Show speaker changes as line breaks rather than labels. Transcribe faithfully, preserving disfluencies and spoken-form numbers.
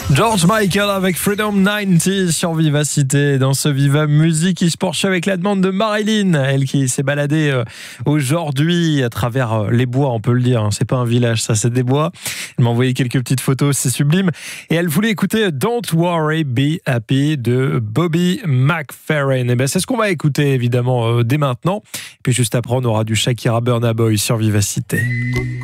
George Michael avec Freedom quatre-vingt-dix sur Vivacité. Dans ce Viva Musique qui se poursuit avec la demande de Marilyn, elle qui s'est baladée aujourd'hui à travers les bois, on peut le dire. C'est pas un village, ça, c'est des bois. Elle m'a envoyé quelques petites photos, c'est sublime. Et elle voulait écouter Don't Worry, Be Happy de Bobby McFerrin. Et ben c'est ce qu'on va écouter évidemment dès maintenant. Et puis juste après, on aura du Shakira Burna Boy sur Vivacité.